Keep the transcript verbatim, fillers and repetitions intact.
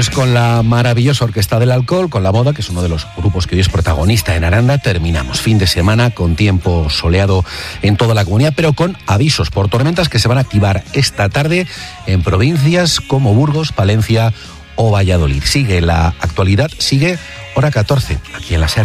Pues con la maravillosa Orquesta del Alcohol, con La Moda, que es uno de los grupos que hoy es protagonista en Aranda, terminamos fin de semana con tiempo soleado en toda la comunidad, pero con avisos por tormentas que se van a activar esta tarde en provincias como Burgos, Palencia o Valladolid. Sigue la actualidad, sigue hora catorce, aquí en la SER.